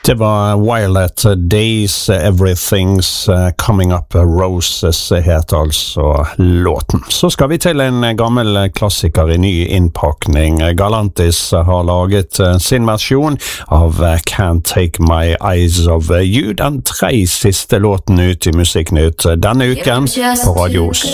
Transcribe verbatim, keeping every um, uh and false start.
Det var Violet Days, Everything's Coming Up Roses heter altså låten. Så skal vi til en gammel klassiker i ny innpakning. Galantis har laget sin versjon av Can't Take My Eyes Off You, den tre siste låten ut i Musikknytt denne uken på Radio